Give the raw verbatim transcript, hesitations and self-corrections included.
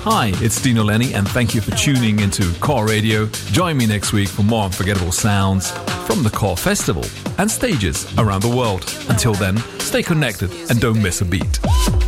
Hi, it's Dino Lenny, and thank you for tuning into Core Radio. Join me next week for more unforgettable sounds from the Core Festival and stages around the world. Until then, stay connected and don't miss a beat.